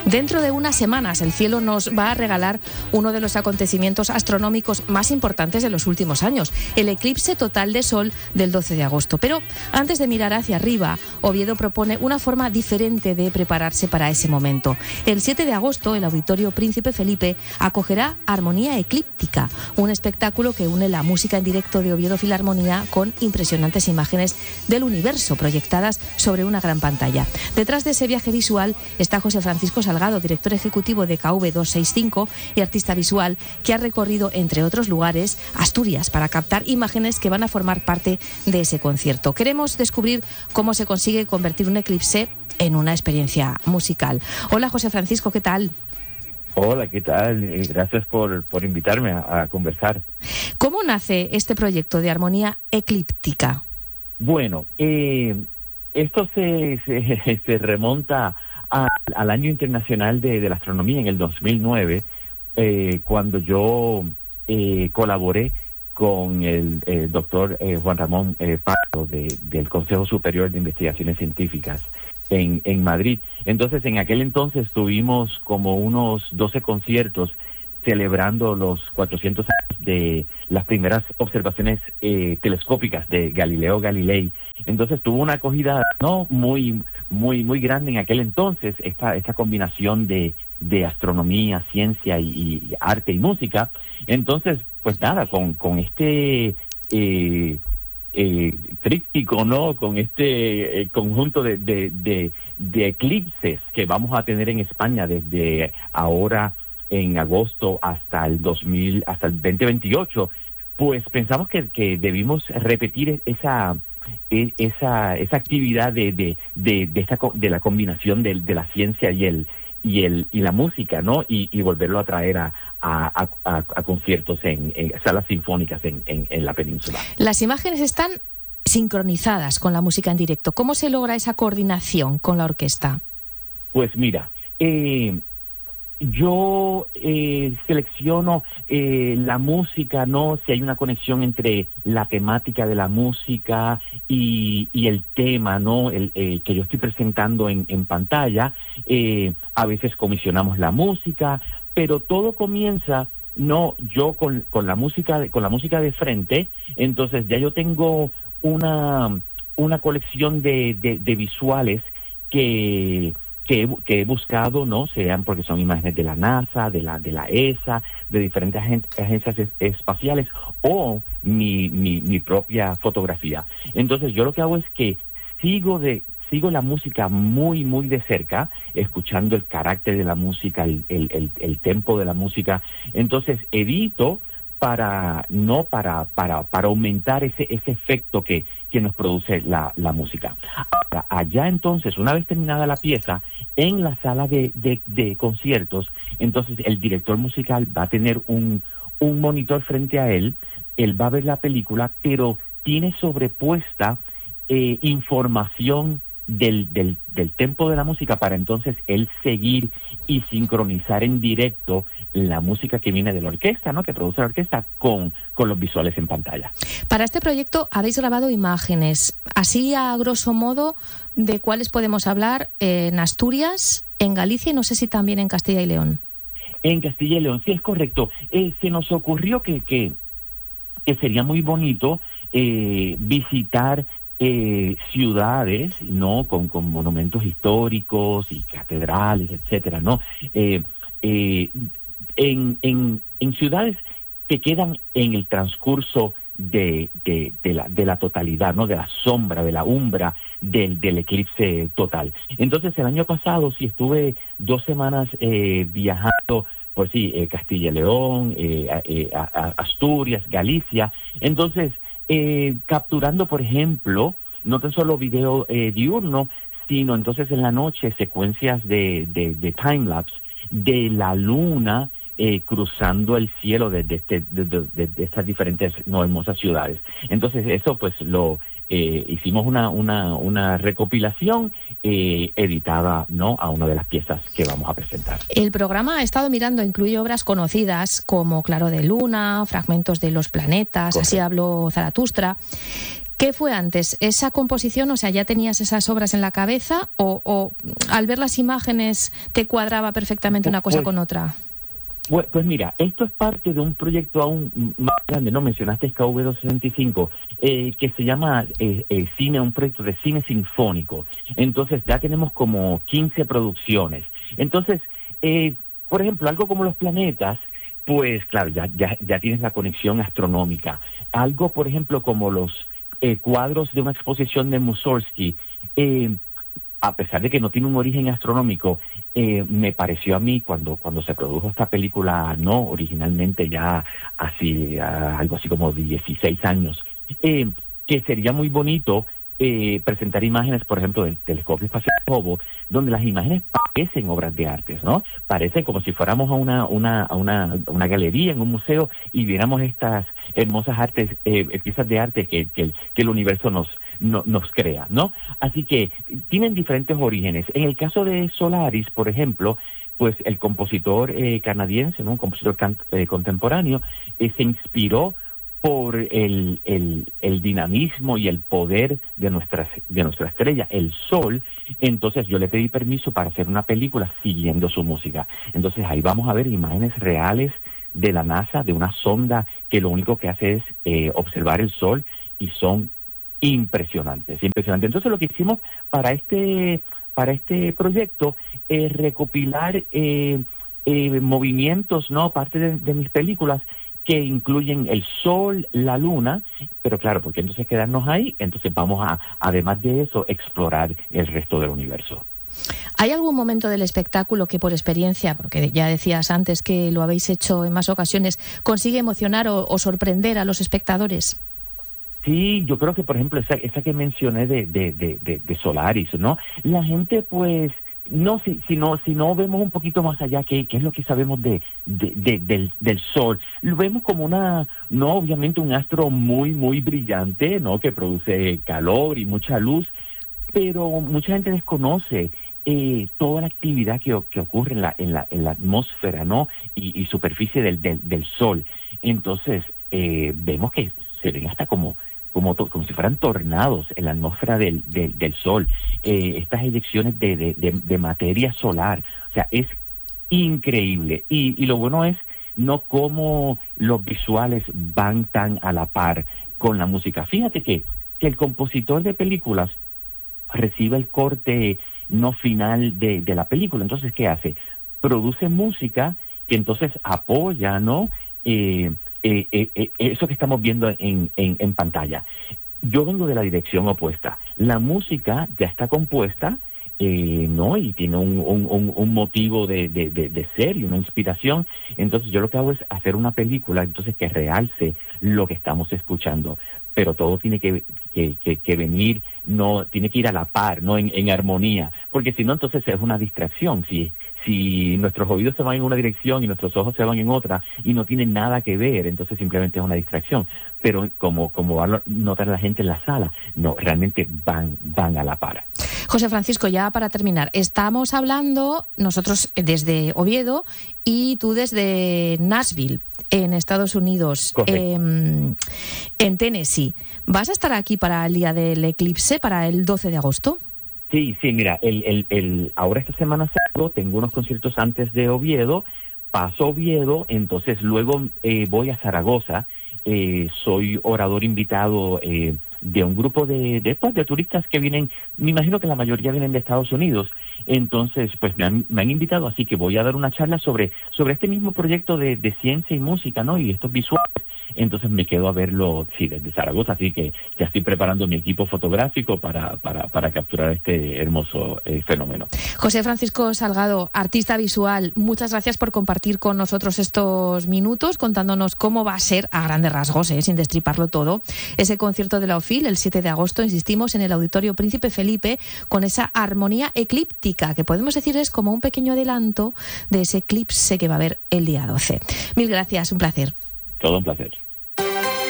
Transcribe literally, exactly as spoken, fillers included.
Dentro de unas semanas el cielo nos va a regalar uno de los acontecimientos astronómicos más importantes de los últimos años, el eclipse total de Sol del doce de agosto. Pero antes de mirar hacia arriba, Oviedo propone una forma diferente de prepararse para ese momento. El siete de agosto, el Auditorio Príncipe Felipe acogerá Armonía Eclíptica, un espectáculo que une la música en directo de Oviedo Filarmonía con impresionantes imágenes del universo proyectadas sobre una gran pantalla. Detrás de ese viaje visual está José Francisco Salgado, director ejecutivo de K V doscientos sesenta y cinco y artista visual, que ha recorrido, entre otros lugares, Asturias para captar imágenes que van a formar parte de ese concierto. Queremos descubrir cómo se consigue convertir un eclipse en una experiencia musical. Hola José Francisco, ¿qué tal? Hola, ¿qué tal? Gracias por, por invitarme a, a conversar. ¿Cómo nace este proyecto de Armonía Eclíptica? Bueno, eh, esto se, se, se remonta a, al Año Internacional de, de la Astronomía en el dos mil nueve, eh, cuando yo eh, colaboré con el eh, doctor eh, Juan Ramón eh, Pardo de, del Consejo Superior de Investigaciones Científicas en, en Madrid. Entonces, en aquel entonces tuvimos como unos doce conciertos celebrando los cuatrocientos años de las primeras observaciones eh, telescópicas de Galileo Galilei. Entonces tuvo una acogida no muy muy muy grande en aquel entonces, esta esta combinación de de astronomía, ciencia y, y arte y música. Entonces, pues nada, con con este eh, eh, tríptico, ¿no? Con este eh, conjunto de, de de de eclipses que vamos a tener en España desde ahora en agosto hasta el dos mil, hasta el veinte veintiocho, pues pensamos que, que debimos repetir esa esa esa actividad de de de, de esta de la combinación de, de la ciencia y el y el y la música, ¿no? Y, y volverlo a traer a a, a, a conciertos en, en salas sinfónicas en, en, en la península. Las imágenes están sincronizadas con la música en directo. ¿Cómo se logra esa coordinación con la orquesta? Pues mira, eh, yo eh, selecciono eh, la música, ¿no? Si hay una conexión entre la temática de la música y, y el tema, ¿no? El, eh, que yo estoy presentando en, en pantalla. Eh, a veces comisionamos la música, pero todo comienza, no, yo con, con la música, de, con la música de frente. Entonces ya yo tengo una una colección de, de, de visuales que Que he, que he buscado, ¿no? Sean porque son imágenes de la NASA, de la de la E S A, de diferentes agen, agencias es, espaciales o mi, mi mi propia fotografía. Entonces yo lo que hago es que sigo de sigo la música muy muy de cerca, escuchando el carácter de la música, el el el, el tempo de la música. Entonces edito para no para para para aumentar ese ese efecto que que nos produce la la música. Allá entonces, una vez terminada la pieza, en la sala de, de, de conciertos, entonces el director musical va a tener un, un monitor frente a él, él va a ver la película, pero tiene sobrepuesta eh, información del, del, del tempo de la música para entonces él seguir y sincronizar en directo la música que viene de la orquesta, ¿no? Que produce la orquesta con, con los visuales en pantalla. Para este proyecto habéis grabado imágenes, así a grosso modo, ¿de cuáles podemos hablar? En Asturias, en Galicia y no sé si también en Castilla y León. En Castilla y León, sí, es correcto. Eh, se nos ocurrió que, que, que sería muy bonito eh, visitar Eh, ciudades, ¿no? Con, con monumentos históricos y catedrales, etcétera, ¿no? Eh, eh, en, en, en ciudades que quedan en el transcurso de, de, de, la, de la totalidad, ¿no? De la sombra, de la umbra del, del eclipse total. Entonces, el año pasado sí estuve dos semanas eh, viajando por sí, eh, Castilla y León, eh, eh, a, a Asturias, Galicia. Entonces, Eh, capturando, por ejemplo, no tan solo video eh, diurno, sino entonces en la noche secuencias de, de, de time-lapse de la luna eh, cruzando el cielo de, de, de, de, de, de estas diferentes no hermosas ciudades. Entonces eso pues lo eh, hicimos una una una recopilación eh, editada, ¿no? A una de las piezas que vamos a presentar. El programa, he estado mirando, incluye obras conocidas como Claro de Luna, Fragmentos de los planetas, Correcto. Así habló Zaratustra. ¿Qué fue antes? ¿Esa composición, o sea, ya tenías esas obras en la cabeza o, o al ver las imágenes te cuadraba perfectamente una cosa Pues, con otra? Pues, pues mira, esto es parte de un proyecto aún más grande, ¿no? Mencionaste K V doscientos sesenta y cinco, eh, que se llama eh, eh, cine, un proyecto de cine sinfónico. Entonces ya tenemos como quince producciones. Entonces, eh, por ejemplo, algo como Los Planetas, pues claro, ya, ya, ya tienes la conexión astronómica. Algo, por ejemplo, como los eh, cuadros de una exposición de Mussorgsky, eh, a pesar de que no tiene un origen astronómico, eh, me pareció a mí cuando cuando se produjo esta película, no originalmente ya así, a, algo así como dieciséis años, eh, que sería muy bonito eh, presentar imágenes, por ejemplo, del telescopio espacial Hubble, donde las imágenes parecen obras de arte, ¿no? Parece como si fuéramos a una una a una, una galería en un museo y viéramos estas hermosas artes, eh, piezas de arte que, que, que el universo nos No, nos crea, ¿no? Así que tienen diferentes orígenes. En el caso de Solaris, por ejemplo, pues el compositor eh, canadiense, ¿no? Un compositor can eh, contemporáneo, eh, se inspiró por el, el, el dinamismo y el poder de nuestra, de nuestra estrella, el Sol. Entonces yo le pedí permiso para hacer una película siguiendo su música. Entonces ahí vamos a ver imágenes reales de la NASA, de una sonda que lo único que hace es eh, observar el Sol, y son impresionantes, impresionantes. Entonces lo que hicimos para este para este proyecto es recopilar eh, eh, movimientos, no, parte de, de mis películas que incluyen el Sol, la Luna, pero claro, porque entonces quedarnos ahí, entonces vamos a, además de eso, explorar el resto del universo. ¿Hay algún momento del espectáculo que por experiencia, porque ya decías antes que lo habéis hecho en más ocasiones, consigue emocionar o, o sorprender a los espectadores? Sí, yo creo que, por ejemplo, esa, esa que mencioné de, de, de, de, de Solaris, ¿no? La gente, pues, no, si, si no, si no vemos un poquito más allá, ¿qué, qué es lo que sabemos de, de, de del, del Sol? Lo vemos como una, no, obviamente un astro muy, muy brillante, ¿no? Que produce calor y mucha luz, pero mucha gente desconoce eh, toda la actividad que, que ocurre en la, en la, en la atmósfera, ¿no? Y, y superficie del, del, del Sol. Entonces, eh, vemos que se ven hasta como Como, como si fueran tornados en la atmósfera del, del, del Sol, eh, estas eyecciones de, de, de, de materia solar. O sea, es increíble. Y, y lo bueno es no cómo los visuales van tan a la par con la música. Fíjate que, que el compositor de películas recibe el corte no final de, de la película. Entonces, ¿qué hace? Produce música que entonces apoya, ¿no? Eh, Eh, eh, eh, eso que estamos viendo en, en, en pantalla. Yo vengo de la dirección opuesta. La música ya está compuesta, eh, ¿no? Y tiene un, un, un motivo de, de, de, de ser y una inspiración. Entonces yo lo que hago es hacer una película entonces que realce lo que estamos escuchando. Pero todo tiene que, que, que, que venir, no tiene que ir a la par, no en, en armonía, porque si no entonces es una distracción. Si si nuestros oídos se van en una dirección y nuestros ojos se van en otra y no tienen nada que ver, entonces simplemente es una distracción. Pero como como va a notar la gente en la sala, no, realmente van van a la par. José Francisco, ya para terminar, estamos hablando nosotros desde Oviedo y tú desde Nashville, en Estados Unidos, eh, en Tennessee. ¿Vas a estar aquí para el día del eclipse, para el doce de agosto? Sí, sí, mira, el, el, el, ahora esta semana salgo, tengo unos conciertos antes de Oviedo, paso a Oviedo, entonces luego eh, voy a Zaragoza, eh, soy orador invitado eh, de un grupo de, de, pues, de turistas que vienen, me imagino que la mayoría vienen de Estados Unidos, entonces pues me han, me han invitado, así que voy a dar una charla sobre, sobre este mismo proyecto de, de ciencia y música, ¿no? Y estos visuales. Entonces me quedo a verlo, sí, desde Zaragoza, así que ya estoy preparando mi equipo fotográfico para, para, para capturar este hermoso eh, fenómeno. José Francisco Salgado, artista visual, muchas gracias por compartir con nosotros estos minutos, contándonos cómo va a ser, a grandes rasgos, eh, sin destriparlo todo, ese concierto de la O F I L el siete de agosto, insistimos, en el Auditorio Príncipe Felipe, con esa armonía eclíptica, que podemos decir es como un pequeño adelanto de ese eclipse que va a haber el día doce. Mil gracias, un placer. Todo un placer.